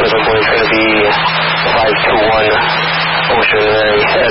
Liverpool is going to be 521 Ocean Way.